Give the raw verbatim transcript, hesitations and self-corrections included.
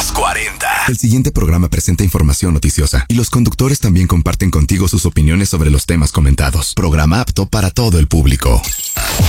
Los cuarenta. El siguiente programa presenta información noticiosa y los conductores también comparten contigo sus opiniones sobre los temas comentados. Programa apto para todo el público.